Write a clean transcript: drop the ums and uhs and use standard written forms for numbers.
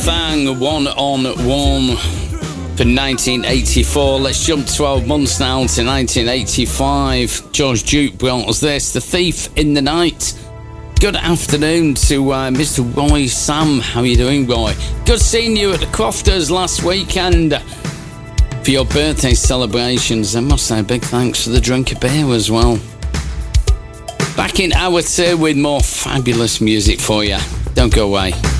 Fang, One on One for 1984. Let's jump 12 months now to 1985. George Duke brought us this, The Thief in the Night. Good afternoon to Mr. Roy Sam. How are you doing, Roy? Good seeing you at the Crofters last weekend for your birthday celebrations. I must say a big thanks for the drink of beer as well. Back in hour 2 with more fabulous music for you. Don't go away.